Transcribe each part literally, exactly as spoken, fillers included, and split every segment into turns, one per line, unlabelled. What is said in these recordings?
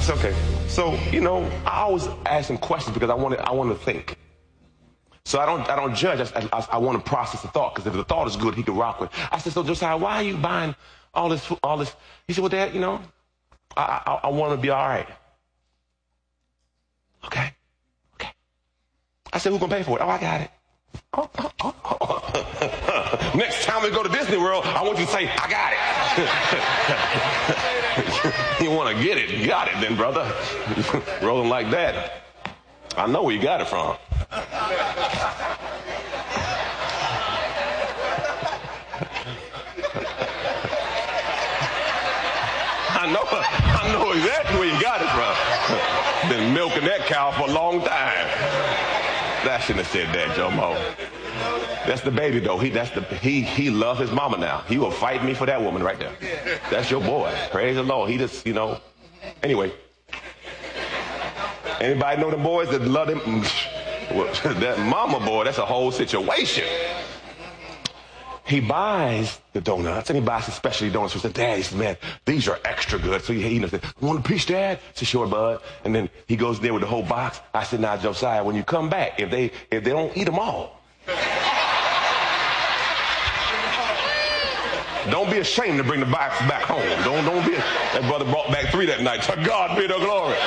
It's okay. So, you know, I always ask him questions because I want to, I want to think. So I don't, I don't judge. I, I, I want to process the thought, because if the thought is good, he can rock with it. I said, so Josiah, why are you buying all this, all this? He said, well, Dad, you know, I, I, I want to be all right. Okay. Okay. I said, who's going to pay for it? Oh, I got it. Oh, oh, oh, oh. Next time we go to Disney World, I want you to say, I got it. You want to get it? You got it then, brother. Rolling like that. I know where you got it from. I know, I know exactly where you got it from. Been milking that cow for a long time. I shouldn't have said that, Joe Mo. That's the baby, though. He, that's the, he, he loves his mama now. He will fight me for that woman right there. That's your boy. Praise the Lord. He just, you know. Anyway. Anybody know the boys that love him? Well, that mama boy, that's a whole situation. He buys the donuts, and he buys some specialty donuts. He said, Dad, he said, man, these are extra good. So he, he said, want a piece, Dad? I said, sure, bud. And then he goes there with the whole box. I said, now, Josiah, when you come back, if they if they don't eat them all, don't be ashamed to bring the box back home. Don't, don't be. That brother brought back three that night. To God be the glory.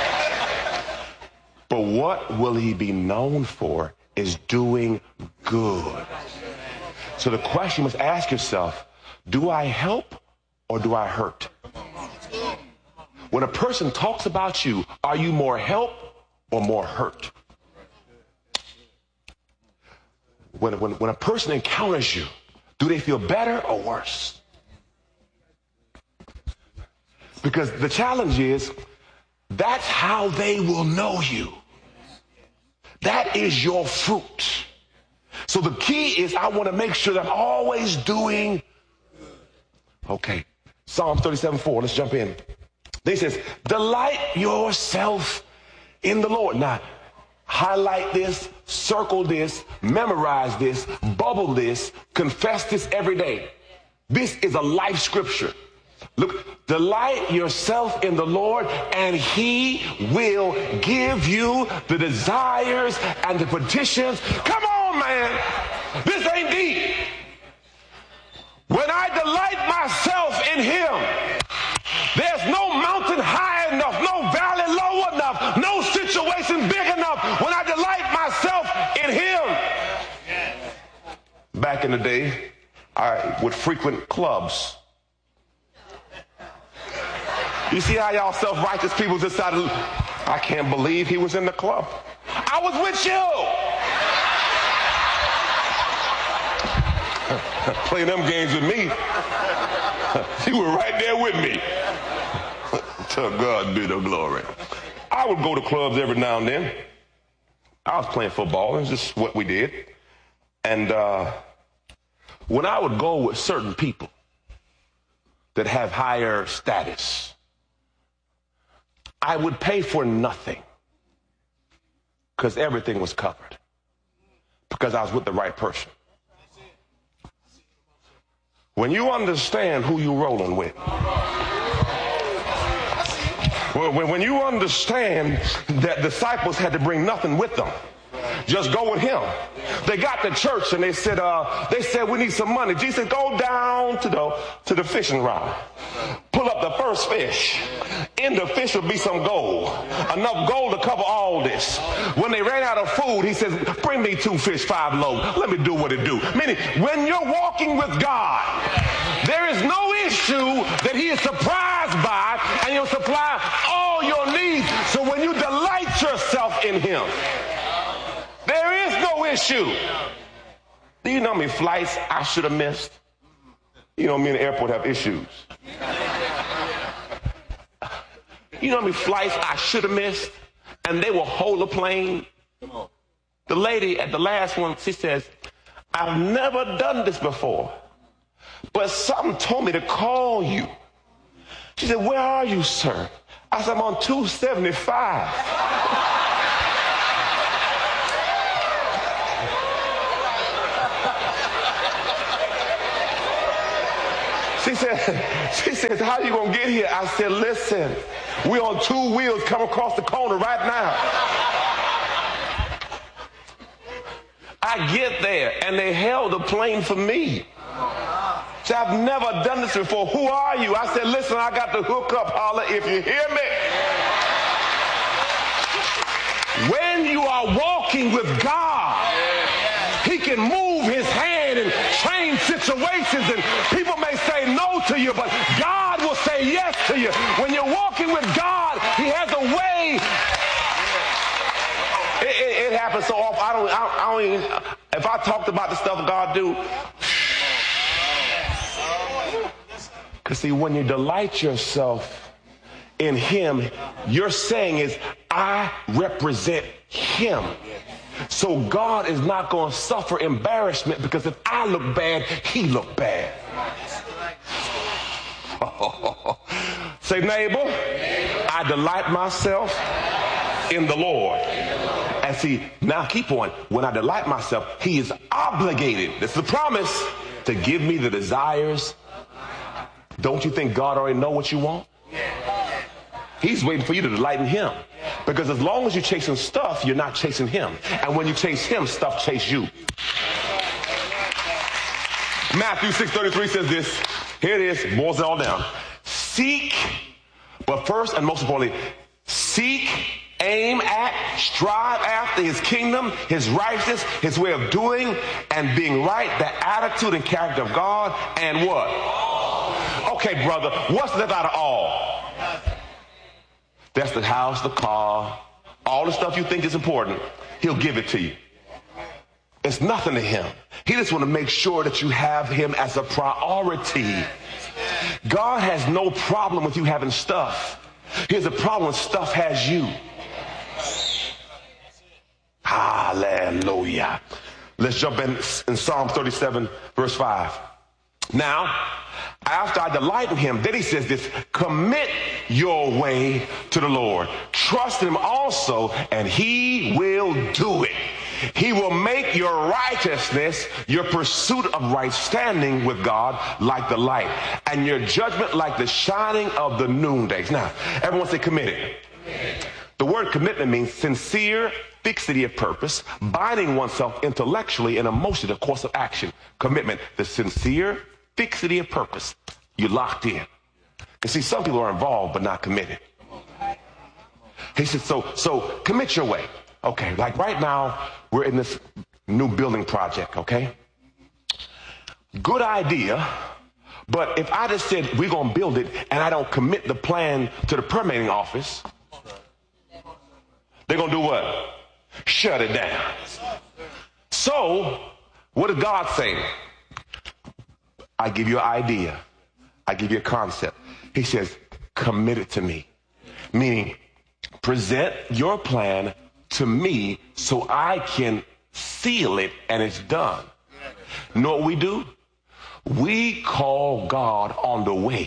But what will he be known for is doing good. So the question you must ask yourself, do I help or do I hurt? When a person talks about you, are you more help or more hurt? When, when, when a person encounters you, do they feel better or worse? Because the challenge is, that's how they will know you. That is your fruit. So the key is I want to make sure that I'm always doing. Okay. Psalm thirty-seven four. Let's jump in. They says, delight yourself in the Lord. Now, highlight this, circle this, memorize this, bubble this, confess this every day. This is a life scripture. Look, delight yourself in the Lord, and he will give you the desires and the petitions. Come on, man. This ain't deep. When I delight myself in him, there's no mountain high enough, no valley low enough, no situation big enough when I delight myself in him. Back in the day, I would frequent clubs. You see how y'all self-righteous people decided, I can't believe he was in the club. I was with you. Play them games with me. You were right there with me. To God be the glory. I would go to clubs every now and then. I was playing football. It was just what we did. And uh, when I would go with certain people that have higher status, I would pay for nothing because everything was covered, because I was with the right person. When you understand who you're rolling with, when, when you understand that disciples had to bring nothing with them, just go with him. They got to church and they said, uh, they said, we need some money. Jesus said, go down to the, to the fishing rod. Pull up the first fish. In the fish will be some gold. Enough gold to cover all this. When they ran out of food, he says, bring me two fish, five loaves. Let me do what it do. Meaning, when you're walking with God, there is no issue that he is surprised by, and he'll supply all your needs. So when you delight yourself in him, there is no issue. Do you know how many flights I should have missed? You know, me in the airport have issues. You know how many flights I should have missed? And they will hold a plane. The lady at the last one, she says, I've never done this before, but something told me to call you. She said, where are you, sir? I said, I'm on two seventy-five. She said, she says, how you going to get here? I said, listen, we're on two wheels coming across the corner right now. I get there, and they held the plane for me. So I've never done this before. Who are you? I said, listen, I got the hook up, holler, if you hear me. When you are walking with God, he can move his hand and change situations, and people may say no to you, but God will say yes to you. When you're walking with God, he has a way. It, it, it happens so often. I don't, I, I don't even, if I talked about the stuff God do, because see, when you delight yourself in him, you're saying is, I represent him. So God is not going to suffer embarrassment, because if I look bad, he look bad. Say, neighbor, I delight myself in the Lord. And see, now keep on. When I delight myself, he is obligated. This is the promise, to give me the desires. Don't you think God already know what you want? He's waiting for you to delight in him. Because as long as you're chasing stuff, you're not chasing him. And when you chase him, stuff chase you. Matthew six thirty-three says this. Here it is, boils it all down. Seek, but first and most importantly, seek, aim at, strive after his kingdom, his righteousness, his way of doing and being right, the attitude and character of God, and what? Okay, brother, what's left out of all? That's the house, the car, all the stuff you think is important. He'll give it to you. It's nothing to him. He just want to make sure that you have him as a priority. God has no problem with you having stuff. Here's the problem with stuff has you. Hallelujah. Let's jump in, in Psalm thirty-seven, verse five. Now, after I delight in him, then he says this, commit your way to the Lord. Trust him also, and he will do it. He will make your righteousness, your pursuit of right standing with God, like the light, and your judgment like the shining of the noondays. Now, everyone say committed. The word commitment means sincere fixity of purpose, binding oneself intellectually and emotionally, a course of action. Commitment, the sincere fixity of purpose. You're locked in. You see, some people are involved but not committed. He said, so, so commit your way. Okay, like right now, we're in this new building project, okay? Good idea, but if I just said we're going to build it and I don't commit the plan to the permitting office, they're going to do what? Shut it down. So, what did God say? I give you an idea. I give you a concept. He says, commit it to me. Meaning, present your plan to me so I can seal it and it's done. You know what we do? We call God on the way.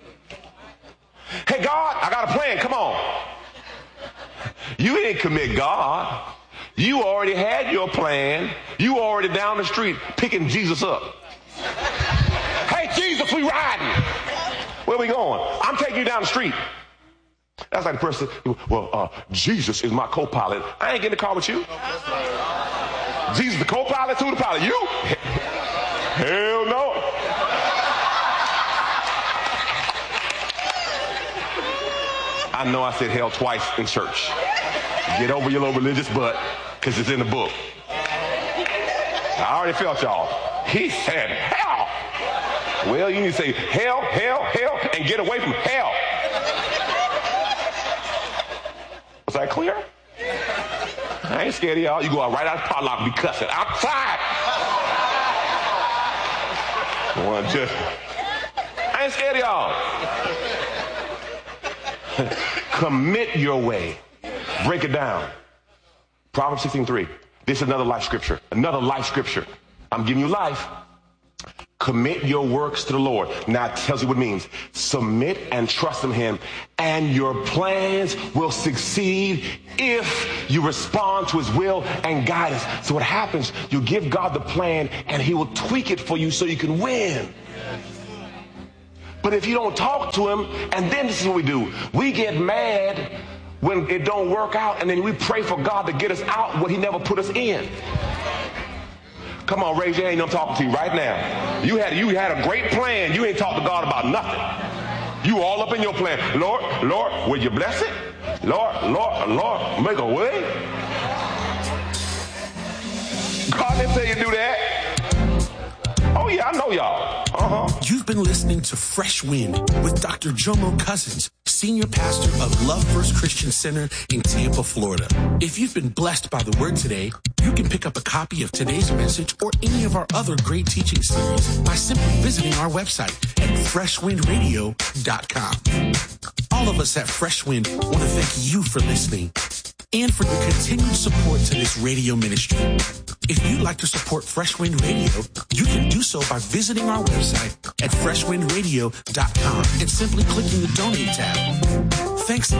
Hey, God, I got a plan. Come on. You didn't commit God. You already had your plan. You already down the street picking Jesus up. Hey, Jesus, we riding. Where we going? I'm taking you down the street. That's like the person, well, uh, Jesus is my co-pilot. I ain't getting in the car with you. Jesus the co-pilot, who the pilot? You? Hell no. I know I said hell twice in church. Get over your little religious butt, because it's in the book. I already felt y'all. He said hell. Well, you need to say hell, hell, hell, and get away from hell. Was that clear? I ain't scared of y'all. You go out right out the padlock and be cussing. Outside. Well, just, I ain't scared of y'all. Commit your way. Break it down. Proverbs sixteen three. This is another life scripture. Another life scripture. I'm giving you life. Commit your works to the Lord. Now it tells you what it means. Submit and trust in him, and your plans will succeed if you respond to his will and guidance. So what happens, you give God the plan and he will tweak it for you so you can win. But if you don't talk to him, and then this is what we do. We get mad when it don't work out, and then we pray for God to get us out what he never put us in. Come on, raise your hand. I'm talking to you right now. You had, you had a great plan. You ain't talked to God about nothing. You all up in your plan. Lord, Lord, will you bless it? Lord, Lord, Lord, make a way. God didn't say you do that. Oh, yeah, I know y'all. Uh-huh.
You've been listening to Fresh Wind with Doctor Jomo Cousins, Senior Pastor of Love First Christian Center in Tampa, Florida. If you've been blessed by the word today, you can pick up a copy of today's message or any of our other great teaching series by simply visiting our website at fresh wind radio dot com. All of us at Fresh Wind want to thank you for listening and for your continued support to this radio ministry. If you'd like to support Fresh Wind Radio, you can do so by visiting our website at fresh wind radio dot com and simply clicking the donate tab. Thanks